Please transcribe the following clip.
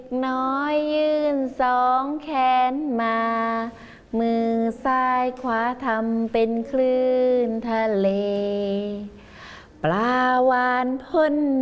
น้อยยื่นสองแขนมา มือซ้ายขวาทำเป็นคลื่นทะเล ปลาวาฬพ่น